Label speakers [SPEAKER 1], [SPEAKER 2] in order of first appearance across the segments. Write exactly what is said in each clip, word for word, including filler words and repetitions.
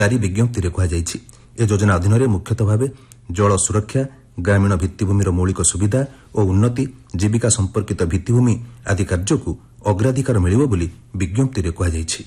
[SPEAKER 1] ଜାରି ବିଜ୍ଞପ୍ତିରେ କୁହାଯାଇଛି। ଏ ଯୋଜନା ଅଧୀନରେ ମୁଖ୍ୟତଃ ଭାବେ ଜଳ ସୁରକ୍ଷା, ଗ୍ରାମୀଣ ଭିତ୍ତିଭୂମିର ମୌଳିକ ସୁବିଧା ଓ ଉନ୍ନତି, ଜୀବିକା ସମ୍ପର୍କିତ ଭିତ୍ତିଭୂମି ଆଦି କାର୍ଯ୍ୟକୁ ଅଗ୍ରାଧିକାର ମିଳିବ ବୋଲି ବିଜ୍ଞପ୍ତିରେ କୁହାଯାଇଛି।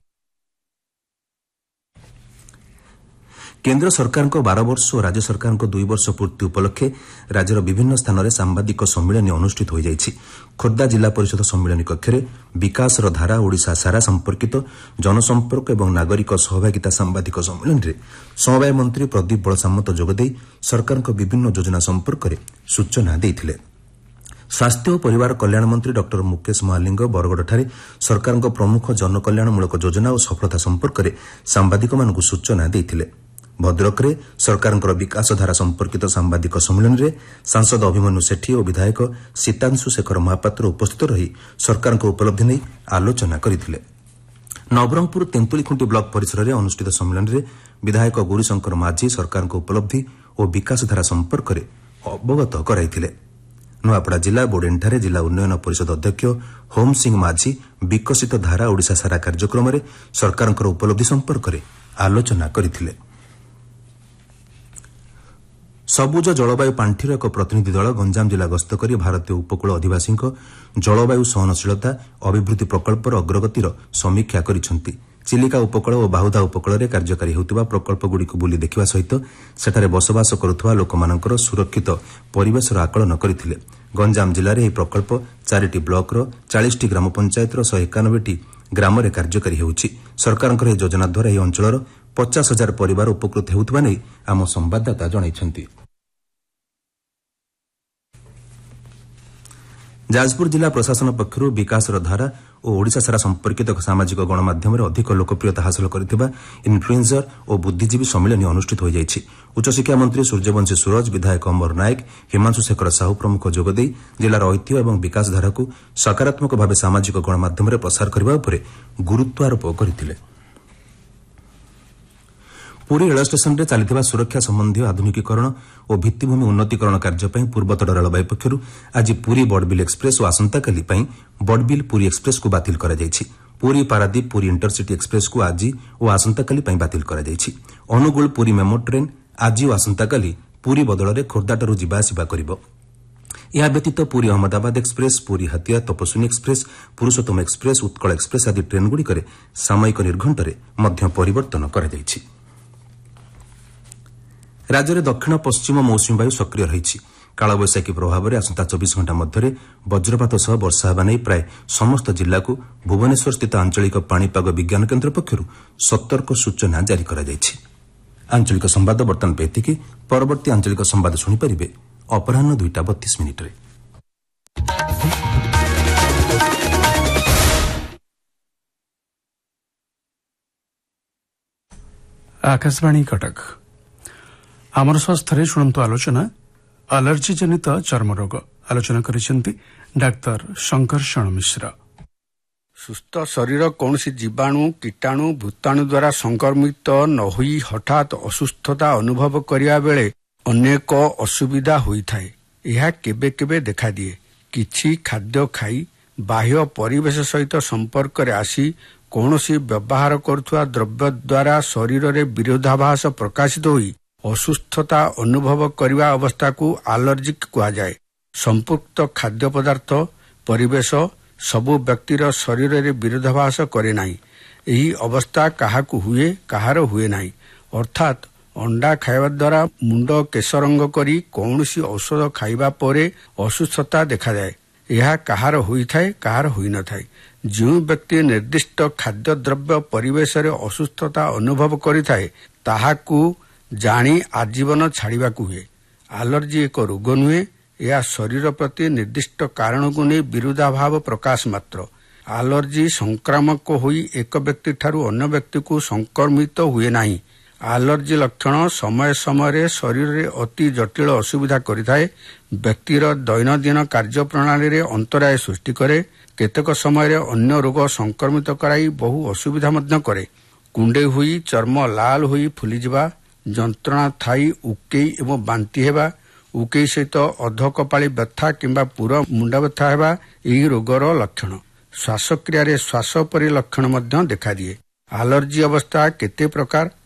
[SPEAKER 1] କେନ୍ଦ୍ର ସରକାରଙ୍କ ବାର ବର୍ଷ ଓ ରାଜ୍ୟ ସରକାରଙ୍କ ଦୁଇ ବର୍ଷ ପୂର୍ତ୍ତି ଉପଲକ୍ଷେ ରାଜ୍ୟର ବିଭିନ୍ନ ସ୍ଥାନରେ ସାମ୍ବାଦିକ ସମ୍ମିଳନୀ ଅନୁଷ୍ଠିତ ହୋଇଯାଇଛି। ଖୋର୍ଦ୍ଧା ଜିଲ୍ଲା ପରିଷଦ ସମ୍ମିଳନୀ କକ୍ଷରେ ବିକାଶର ଧାରା ଓଡ଼ିଶା ସାରା ସମ୍ପର୍କିତ ଜନସମ୍ପର୍କ ଏବଂ ନାଗରିକ ସହଭାଗିତା ସାମ୍ବାଦିକ ସମ୍ମିଳନୀରେ ସମବାୟ ମନ୍ତ୍ରୀ ପ୍ରଦୀପ ବଳସାମନ୍ତ ଯୋଗଦେଇ ସରକାରଙ୍କ ବିଭିନ୍ନ ଯୋଜନା ସମ୍ପର୍କରେ ସୂଚନା ଦେଇଥିଲେ। ସ୍ୱାସ୍ଥ୍ୟ ଓ ପରିବାର କଲ୍ୟାଣ ମନ୍ତ୍ରୀ ଡକ୍ଟର ମୁକେଶ ମହାଲିଙ୍ଗ ବରଗଡ଼ଠାରେ ସରକାରଙ୍କ ପ୍ରମୁଖ ଜନକଲ୍ୟାଣମୂଳକ ଯୋଜନା ଓ ସଫଳତା ସମ୍ପର୍କରେ ସାମ୍ବାଦିକମାନଙ୍କୁ ସୂଚନା ଦେଇଥିଲେ। ଭଦ୍ରକରେ ସରକାରଙ୍କର ବିକାଶଧାରା ସମ୍ପର୍କିତ ସାମ୍ବାଦିକ ସମ୍ମିଳନୀରେ ସାଂସଦ ଅଭିମନ୍ୟୁ ସେଠୀ ଓ ବିଧାୟକ ସୀତାଂଶୁ ଶେଖର ମହାପାତ୍ର ଉପସ୍ଥିତ ରହି ସରକାରଙ୍କ ଉପଲବ୍ଧି ନେଇ ଆଲୋଚନା କରିଥିଲେ। ନବରଙ୍ଗପୁର ତେନ୍ତୁଳିଖୁଣ୍ଟି ବ୍ଲକ ପରିସରରେ ଅନୁଷ୍ଠିତ ସମ୍ମିଳନୀରେ ବିଧାୟକ ଗୌରୀଶଙ୍କର ମାଝୀ ସରକାରଙ୍କ ଉପଲବ୍ଧି ଓ ବିକାଶଧାରା ସମ୍ପର୍କରେ ଅବଗତ କରାଇଥିଲେ। ନୂଆପଡ଼ା ଜିଲ୍ଲା ବୋଡେନ୍ଠାରେ ଜିଲ୍ଲା ଉନ୍ନୟନ ପରିଷଦ ଅଧ୍ୟକ୍ଷ ହୋମ ସିଂ ମାଝୀ ବିକଶିତ ଧାରା ଓଡ଼ିଶା ସାରା କାର୍ଯ୍ୟକ୍ରମରେ ସରକାରଙ୍କର ଉପଲବ୍ଧି ସମ୍ପର୍କରେ ଆଲୋଚନା କରିଥିଲେ। ସବୁଜ ଜଳବାୟୁ ପାଣ୍ଠିର ଏକ ପ୍ରତିନିଧି ଦଳ ଗଞ୍ଜାମ ଜିଲ୍ଲା ଗସ୍ତ କରି ଭାରତୀୟ ଉପକୂଳ ଅଧିବାସୀଙ୍କ ଜଳବାୟୁ ସହନଶୀଳତା ଅଭିବୃଦ୍ଧି ପ୍ରକଳ୍ପର ଅଗ୍ରଗତିର ସମୀକ୍ଷା କରିଛନ୍ତି। ଚିଲିକା ଉପକୂଳ ଓ ବାହୁଦା ଉପକୂଳରେ କାର୍ଯ୍ୟକାରୀ ହେଉଥିବା ପ୍ରକଳ୍ପଗୁଡ଼ିକୁ ବୁଲି ଦେଖିବା ସହିତ ସେଠାରେ ବସବାସ କରୁଥିବା ଲୋକମାନଙ୍କର ସୁରକ୍ଷିତ ପରିବେଶର ଆକଳନ କରିଥିଲେ। ଗଞ୍ଜାମ ଜିଲ୍ଲାରେ ଏହି ପ୍ରକଳ୍ପ ଚାରିଟି ବ୍ଲକର ଚାଳିଶଟି ଗ୍ରାମପଞ୍ଚାୟତର ଶହେ ଏକାନବେଟି ଗ୍ରାମରେ କାର୍ଯ୍ୟକାରୀ ହେଉଛି। ସରକାରଙ୍କର ଏହି ଯୋଜନା ଦ୍ୱାରା ଏହି ଅଞ୍ଚଳର ପଚାଶ ହଜାର ପରିବାର ଉପକୃତ ହେଉଥିବା ନେଇ ଆମ ସମ୍ବାଦଦାତା ଜଣାଇଛନ୍ତି। ଯାଜପୁର ଜିଲ୍ଲା ପ୍ରଶାସନ ପକ୍ଷରୁ ବିକାଶର ଧାରା ଓ ଓଡ଼ିଶା ସାରା ସମ୍ପର୍କିତ ସାମାଜିକ ଗଣମାଧ୍ୟମରେ ଅଧିକ ଲୋକପ୍ରିୟତା ହାସଲ କରିଥିବା ଇନ୍ଫ୍ଲୁଏନ୍ସର ଓ ବୁଦ୍ଧିଜୀବୀ ସମ୍ମିଳନୀ ଅନୁଷ୍ଠିତ ହୋଇଯାଇଛି। ଉଚ୍ଚଶିକ୍ଷା ମନ୍ତ୍ରୀ ସୂର୍ଯ୍ୟବଂଶୀ ସୁରଜ, ବିଧାୟକ ଅମର ନାୟକ, ହିମାଂଶୁ ଶେଖର ସାହୁ ପ୍ରମୁଖ ଯୋଗଦେଇ ଜିଲ୍ଲାର ଐତିହ୍ୟ ଏବଂ ବିକାଶ ଧାରାକୁ ସକାରାତ୍ମକ ଭାବେ ସାମାଜିକ ଗଣମାଧ୍ୟମରେ ପ୍ରସାର କରିବା ଉପରେ ଗୁରୁତ୍ୱାରୋପ କରିଥିଲେ। ପୁରୀ ରେଳ ଷ୍ଟେସନରେ ଚାଲିଥିବା ସୁରକ୍ଷା ସମ୍ବନ୍ଧୀୟ ଆଧୁନିକୀକରଣ ଓ ଭିତ୍ତିଭୂମି ଉନ୍ନତୀକରଣ କାର୍ଯ୍ୟ ପାଇଁ ପୂର୍ବତଟ ରେଳବାଇ ପକ୍ଷରୁ ଆଜି ପୁରୀ ବଡ଼ବିଲ୍ ଏକ୍ସପ୍ରେସ୍ ଓ ଆସନ୍ତାକାଲି ପାଇଁ ବଡ଼ବିଲ୍ ପୁରୀ ଏକ୍ସପ୍ରେସ୍କୁ ବାତିଲ କରାଯାଇଛି। ପୁରୀ ପାରାଦୀପ ପୁରୀ ଇଣ୍ଟରସିଟି ଏକ୍ସପ୍ରେସ୍କୁ ଆଜି ଓ ଆସନ୍ତାକାଲି ପାଇଁ ବାତିଲ କରାଯାଇଛି। ଅନୁଗୁଳ ପୁରୀ ମେମୋ ଟ୍ରେନ୍ ଆଜି ଓ ଆସନ୍ତାକାଲି ପୁରୀ ବଦଳରେ ଖୋର୍ଦ୍ଧାଠାରୁ ଯିବା ଆସିବା କରିବ। ଏହା ବ୍ୟତୀତ Puri Ahmedabad express, Puri Hatia Tapaswini express, Purushottam express, Utkal express ଆଦି ଟ୍ରେନ୍ଗୁଡ଼ିକରେ ସାମୟିକ ନିର୍ଘଣ୍ଟରେ ମଧ୍ୟ ପରିବର୍ତ୍ତନ କରାଯାଇଛି। ରାଜ୍ୟରେ ଦକ୍ଷିଣ ପଶ୍ଚିମ ମୌସୁମୀ ବାୟୁ ସକ୍ରିୟ ରହିଛି। କାଳବୈଶାଖୀ ପ୍ରଭାବରେ ଆସନ୍ତା ଚବିଶ ଘଣ୍ଟା ମଧ୍ୟରେ ବଜ୍ରପାତ ସହ ବର୍ଷା ହେବା ନେଇ ପ୍ରାୟ ସମସ୍ତ ଜିଲ୍ଲାକୁ ଭୁବନେଶ୍ୱରସ୍ଥିତ ଆଞ୍ଚଳିକ ପାଣିପାଗ ବିଜ୍ଞାନ କେନ୍ଦ୍ର ପକ୍ଷରୁ ସତର୍କ ସୂଚନା ଜାରି କରାଯାଇଛି। ଆଞ୍ଚଳିକ ସମ୍ବାଦ ବର୍ତ୍ତମାନ ପାଇଁ ଏତିକି। ପରବର୍ତ୍ତୀ ଆଞ୍ଚଳିକ ସମ୍ବାଦ ଶୁଣିପାରିବେ ଅପରାହ୍ନ ଦୁଇଟା ବତିଶ ମିନିଟ୍ରେ।
[SPEAKER 2] ଆକାଶବାଣୀ କଟକ। ଆମର ସ୍ୱାସ୍ଥ୍ୟରେ ଶୁଣନ୍ତୁ ଆଲୋଚନା ଆଲର୍ଜି ଜନିତ ଚର୍ମରୋଗ। ଆଲୋଚନା କରିଛନ୍ତି ଡାକ୍ତର ଶଙ୍କର୍ଷଣ ମିଶ୍ର।
[SPEAKER 3] ସୁସ୍ଥ ଶରୀର କୌଣସି ଜୀବାଣୁ କୀଟାଣୁ ଭୂତାଣୁ ଦ୍ୱାରା ସଂକ୍ରମିତ ନ ହୋଇ ହଠାତ୍ ଅସୁସ୍ଥତା ଅନୁଭବ କରିବା ବେଳେ ଅନେକ ଅସୁବିଧା ହୋଇଥାଏ। ଏହା କେବେ କେବେ ଦେଖାଦିଏ। କିଛି ଖାଦ୍ୟ ଖାଇ ବାହ୍ୟ ପରିବେଶ ସହିତ ସମ୍ପର୍କରେ ଆସି କୌଣସି ବ୍ୟବହାର କରୁଥିବା ଦ୍ରବ୍ୟ ଦ୍ୱାରା ଶରୀରରେ ବିରୋଧାଭାସ ପ୍ରକାଶିତ ହୋଇ ଅସୁସ୍ଥତା ଅନୁଭବ କରିବା ଅବସ୍ଥାକୁ ଆଲର୍ଜିକ୍ କୁହାଯାଏ। ସମ୍ପୃକ୍ତ ଖାଦ୍ୟ ପଦାର୍ଥ ପରିବେଶ ସବୁ ବ୍ୟକ୍ତିର ଶରୀରରେ ବିରୋଧାଭାସ କରେ ନାହିଁ। ଏହି ଅବସ୍ଥା କାହାକୁ ହୁଏ, କାହାର ହୁଏ ନାହିଁ। ଅର୍ଥାତ୍ ଅଣ୍ଡା ଖାଇବା ଦ୍ୱାରା ମୁଣ୍ଡ କେଶରଙ୍ଗ କରି କୌଣସି ଔଷଧ ଖାଇବା ପରେ ଅସୁସ୍ଥତା ଦେଖାଯାଏ। ଏହା କାହାର ହୋଇଥାଏ, କାହାର ହୋଇନଥାଏ। ଯେଉଁ ବ୍ୟକ୍ତି ନିର୍ଦ୍ଦିଷ୍ଟ ଖାଦ୍ୟଦ୍ରବ୍ୟ ପରିବେଶରେ ଅସୁସ୍ଥତା ଅନୁଭବ କରିଥାଏ ତାହାକୁ ଜାଣି ଆଜୀବନ ଛାଡ଼ିବାକୁ ହୁଏ। ଆଲର୍ଜି ଏକ ରୋଗ ନୁହେଁ, ଏହା ଶରୀର ପ୍ରତି ନିର୍ଦ୍ଦିଷ୍ଟ କାରଣକୁ ନେଇ ବିରୋଧାଭାବ ପ୍ରକାଶ ମାତ୍ର। ଆଲର୍ଜି ସଂକ୍ରାମକ ହୋଇ ଏକ ବ୍ୟକ୍ତିଠାରୁ ଅନ୍ୟ ବ୍ୟକ୍ତିକୁ ସଂକ୍ରମିତ ହୁଏ ନାହିଁ। ଆଲର୍ଜି ଲକ୍ଷଣ ସମୟ ସମୟରେ ଶରୀରରେ ଅତି ଜଟିଳ ଅସୁବିଧା କରିଥାଏ। ବ୍ୟକ୍ତିର ଦୈନନ୍ଦିନ କାର୍ଯ୍ୟପ୍ରଣାଳୀରେ ଅନ୍ତରାୟ ସୃଷ୍ଟି କରେ। କେତେକ ସମୟରେ ଅନ୍ୟ ରୋଗ ସଂକ୍ରମିତ କରାଇ ବହୁ ଅସୁବିଧା ମଧ୍ୟ କରେ। କୁଣ୍ଡେଇ ହୋଇ ଚର୍ମ ଲାଲ ହୋଇ ଫୁଲିଯିବା, ଯନ୍ତ୍ରଣା ଥାଇ ଉକେଇ ଏବଂ ବାନ୍ତି ହେବା, ଉକେଇ ସହିତ ଅଧକପାଳି ବ୍ୟଥା କିମ୍ବା ପୁର ମୁଣ୍ଡ ବ୍ୟଥା ହେବା ଏହି ରୋଗର ଲକ୍ଷଣ। ଶ୍ୱାସକ୍ରିୟାରେ ଶ୍ୱାସ ପରି ଲକ୍ଷଣ ମଧ୍ୟ ଦେଖାଦିଏ। ଆଲର୍ଜି ଅବସ୍ଥା କେତେ ପ୍ରକାର